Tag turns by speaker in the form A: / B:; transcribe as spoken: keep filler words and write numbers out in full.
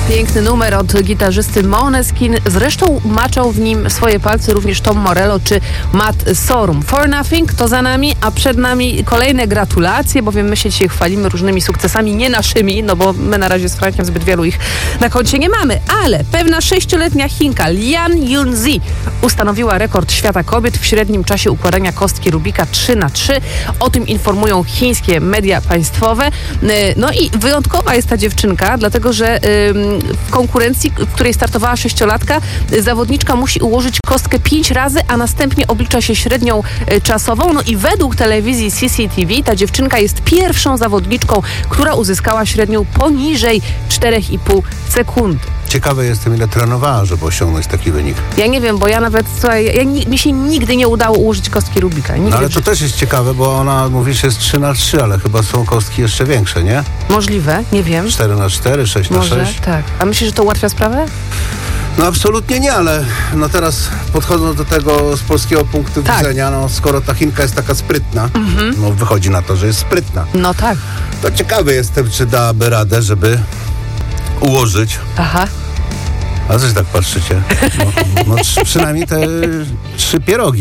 A: Piękny numer od gitarzysty Måneskin. Zresztą maczał w nim swoje palce również Tom Morello czy Matt Sorum. For Nothing to za nami, a przed nami kolejne gratulacje, bowiem my się dzisiaj chwalimy różnymi sukcesami, nie naszymi, no bo my na razie z Frankiem zbyt wielu ich na koncie nie mamy, ale pewna sześcioletnia Chinka Lian Yunzi ustanowiła rekord świata kobiet w średnim czasie układania kostki Rubika trzy na trzy. O tym informują chińskie media państwowe. No i wyjątkowa jest ta dziewczynka, dlatego że w konkurencji, w której startowała sześciolatka, zawodniczka musi ułożyć kostkę pięć razy, a następnie oblicza się średnią czasową. No i według telewizji C C T V ta dziewczynka jest pierwszą zawodniczką, która uzyskała średnią poniżej czterech i pół sekundy.
B: Ciekawy jestem, ile trenowała, żeby osiągnąć taki wynik.
A: Ja nie wiem, bo ja nawet, słuchaj, ja, mi się nigdy nie udało ułożyć kostki Rubika. Nigdy.
B: No ale to też jest ciekawe, bo ona mówi, że jest trzy na trzy, ale chyba są kostki jeszcze większe, nie?
A: Możliwe, nie wiem.
B: cztery na cztery, sześć na
A: Może,
B: sześć.
A: tak. A myślisz, że to ułatwia sprawę?
B: No absolutnie nie, ale no teraz podchodząc do tego z polskiego punktu
A: tak.
B: widzenia, no skoro ta Chinka jest taka sprytna, mhm. no wychodzi na to, że jest sprytna.
A: No tak.
B: To ciekawy jestem, czy dałaby radę, żeby ułożyć.
A: Aha.
B: A coś tak patrzycie? No, no przynajmniej te trzy pierogi.